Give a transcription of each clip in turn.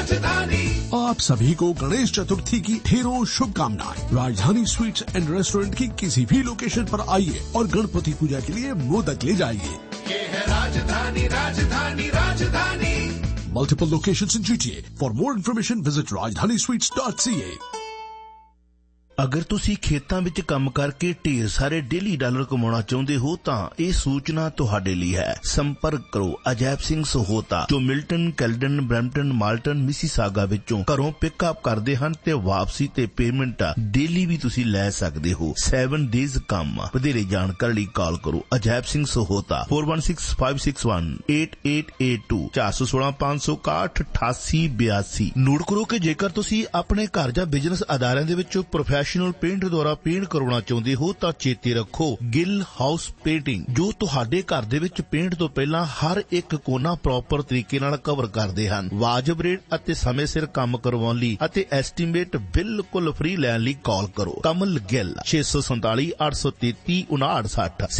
राजधानी। आप सभी को गणेश चतुर्थी की ढेरों शुभकामनाएं। राजधानी स्वीट्स एंड रेस्टोरेंट की किसी भी लोकेशन पर आइए और गणपति पूजा के लिए मोदक ले जाइए। ये है राजधानी, राजधानी, राजधानी। Multiple locations in GTA. For more information, visit rajdanisweets.ca. ਅਗਰ ਤੁਸੀਂ ਖੇਤਾਂ ਵਿੱਚ ਕੰਮ ਕਰਕੇ ਢੇਰ ਸਾਰੇ ਡੇਲੀ ਡਾਲਰ ਕਮਾਉਣਾ ਚਾਹੁੰਦੇ ਹੋ ਤਾਂ ਇਹ ਸੂਚਨਾ ਤੁਹਾਡੇ ਲਈ ਹੈ। ਸੰਪਰਕ ਕਰੋ ਅਜੈਬ ਸਿੰਘ ਸਹੋਤਾ ਜੋ Milton, Caledon, Brampton, Malton, Mississauga ਵਿੱਚੋਂ ਘਰੋਂ ਪਿਕਅਪ ਕਰਦੇ ਹਨ ਤੇ ਵਾਪਸੀ ਤੇ ਪੇਮੈਂਟ ਡੇਲੀ ਵੀ ਤੁਸੀਂ ਲੈ ਸਕਦੇ ਹੋ। 7 ਡੇਜ਼ ਕੰਮ। ਵਧੇਰੇ ਜਾਣਕਾਰੀ ਲਈ ਕਾਲ ਕਰੋ ਅਜੈਬ ਸਿੰਘ ਸਹੋਤਾ 4165618882 416-561-8882। ਨੋਟ ਕਰੋ ਕਿ ਜੇਕਰ ਤੁਸੀਂ ਆਪਣੇ ਘਰ ਜਾਂ ਬਿਜ਼ਨਸ ਅਦਾਰਿਆਂ ਦੇ ਵਿੱਚ ਪ੍ਰੋਫੈਸ਼ਨਲ ਪੇਂਟ ਦੁਆਰਾ ਪੇਂਟ ਕਰਵਾਉਣਾ ਚਾਹੁੰਦੇ ਹੋ ਤਾਂ ਚੇਤੇ ਰੱਖੋ ਗਿੱਲ ਹਾਊਸ ਪੇਂਟਿੰਗ ਜੋ ਤੁਹਾਡੇ ਘਰ ਦੇ ਵਿੱਚ ਪੇਂਟ ਤੋਂ ਪਹਿਲਾਂ ਹਰ ਇੱਕ ਕੋਨਾ ਪ੍ਰੋਪਰ ਤਰੀਕੇ ਨਾਲ ਕਵਰ ਕਰਦੇ ਹਨ। ਵਾਜਬ ਰੇਟ ਅਤੇ ਸਮੇਂ ਸਿਰ ਕੰਮ ਕਰਵਾਉਣ ਲਈ ਅਤੇ ਐਸਟੀਮੇਟ ਬਿਲਕੁਲ ਫ੍ਰੀ ਲੈਣ ਲਈ ਕਾਲ ਕਰੋ ਕਮਲ ਗਿੱਲ 647-833-5960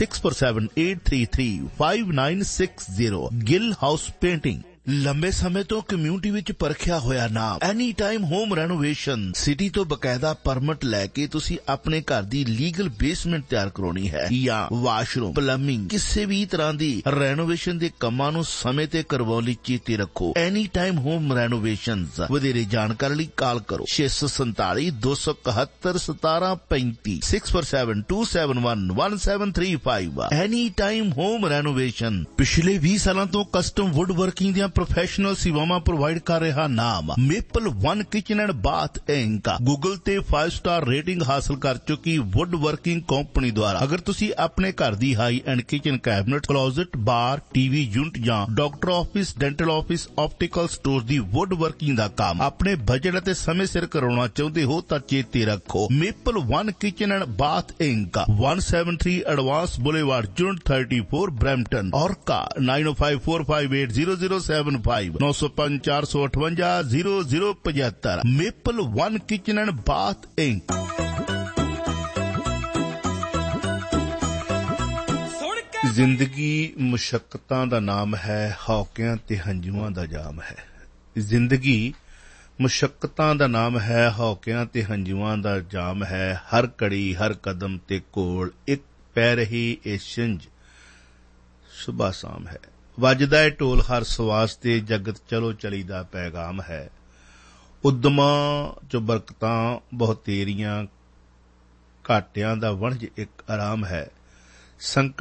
647-833-5960 ਗਿੱਲ ਹਾਊਸ ਪੇਂਟਿੰਗ। ਲੰਬੇ ਸਮੇਂ ਤੋਂ ਕਮਿਊਨਿਟੀ ਵਿੱਚ ਪਰਖਿਆ ਹੋਇਆ ਨਾਮ any time home renovation. City ਤੋਂ ਬਕਾਇਦਾ ਪਰਮਿਟ ਲੈ ਕੇ ਤੁਸੀਂ ਆਪਣੇ ਘਰ ਦੀ ਲੀਗਲ ਬੇਸਮੈਂਟ ਤਿਆਰ ਕਰਾਉਣੀ ਹੈ ਜਾਂ ਵਾਸ਼ਰੂਮ, ਪਲੰਬਿੰਗ, ਕਿਸੇ ਵੀ ਤਰ੍ਹਾਂ ਦੀ ਰੈਨੋਵੇਸ਼ਨ ਦੇ ਕੰਮਾਂ ਨੂੰ ਸਮੇਂ ਤੇ ਕਰਵਾਉਣ ਲਈ ਚੇਤੇ ਰੱਖੋ ਐਨੀ ਟਾਈਮ ਹੋਮ ਰੈਨੋਵੇਸ਼ਨਜ਼। ਵਧੇਰੇ ਜਾਣਕਾਰੀ ਲਈ ਕਾਲ ਕਰੋ 647-271-1735 647-271-1735। ਐਨੀ ਟਾਈਮ ਹੋਮ ਰੈਨੋਵੇਸ਼ਨ ਪਿਛਲੇ 20 ਸਾਲਾਂ ਤੋਂ ਕਸਟਮ ਵੁੱਡ ਵਰਕਿੰਗ ਦੀਆਂ ਪ੍ਰੋਫੈਸ਼ਨਲ ਸੇਵਾਵਾਂ ਪ੍ਰੋਵਾਈਡ ਕਰ ਰਿਹਾ ਨਾਮ maple 1 kitchen and bath ink. Google ਤੇ 5 ਸਟਾਰ ਰੇਟਿੰਗ ਹਾਸਲ ਕਰ ਚੁੱਕੀ ਵੁੱਡ ਵਰਕਿੰਗ ਕੰਪਨੀ ਦੁਆਰਾ ਅਗਰ ਤੁਸੀਂ ਆਪਣੇ ਘਰ ਦੀ ਹਾਈ ਐਂਡ ਕਿਚਨ ਕੈਬਨਟ, ਕਲੋਜ਼ਟ, ਬਾਰ, ਟੀਵੀ ਯੂਨਿਟ ਜਾਂ doctor office, dental office, optical store ਦੀ ਵੁੱਡ ਵਰਕਿੰਗ ਦਾ ਕੰਮ ਆਪਣੇ ਬਜਟ ਅਤੇ ਸਮੇਂ ਸਿਰ ਕਰਾਉਣਾ ਚਾਹੁੰਦੇ ਹੋ ਤਾਂ ਚੇਤੇ ਰੱਖੋ maple 1 kitchen and bath ink 173 advance boulevard, unit 34, Brampton. ਔਰ ਕਾ 9054580075 905-458-0075 maple 1 kitchen and bath ink. ਜ਼ਿੰਦਗੀ ਮੁਸ਼ੱਕਤਾਂ ਦਾ ਨਾਮ ਹੈ, ਹੌਕਿਆਂ ਤੇ ਹੰਝੂਆਂ ਦਾ ਜਾਮ ਹੈ। ਜ਼ਿੰਦਗੀ ਮੁਸ਼ੱਕਤਾਂ ਦਾ ਨਾਮ ਹੈ, ਹੌਕਿਆਂ ਤੇ ਹੰਝੂਆਂ ਦਾ ਜਾਮ ਹੈ। ਹਰ ਘੜੀ ਹਰ ਕਦਮ ਤੇ ਕੋਲ ਇੱਕ ਪੈ ਰਹੀ ਇਹ ਛਿੰਝ ਸੁਬਹ ਸ਼ਾਮ ਹੈ। ਵੱਜਦਾ ਏ ਢੋਲ ਹਰ ਸਵਾਸ ਤੇ ਜਗਤ ਚਲੋ ਚਲੀ ਦਾ ਪੈਗਾਮ ਹੈ। ਉਦਮਾਂ ਚ ਬਰਕਤਾਂ ਬਹੁਤ ਤੇਰੀਆਂ, ਘਾਟਿਆਂ ਦਾ ਵਣਜ ਇੱਕ ਆਰਾਮ ਹੈ। ਸੰਕਟ